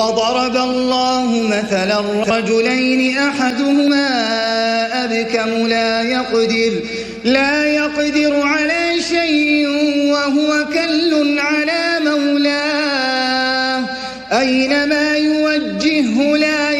وضرب الله مثلا رجلين أحدهما أبكم لا يقدر على شيء وهو كل على مولاه أينما يوجهه لا